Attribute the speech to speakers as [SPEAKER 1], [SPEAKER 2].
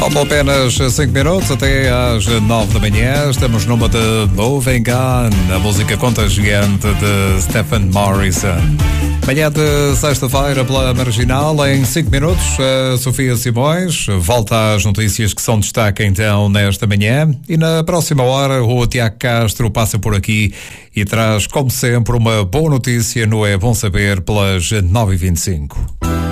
[SPEAKER 1] Faltam apenas 5 minutos até às 9 da manhã. Estamos numa de Moving On, a música contagiante de Stephen Morrison. Manhã de sexta-feira pela Marginal, em 5 minutos, a Sofia Simões volta às notícias que são destaque então nesta manhã. E na próxima hora o Tiago Castro passa por aqui e traz, como sempre, uma boa notícia no É Bom Saber pelas 9h25.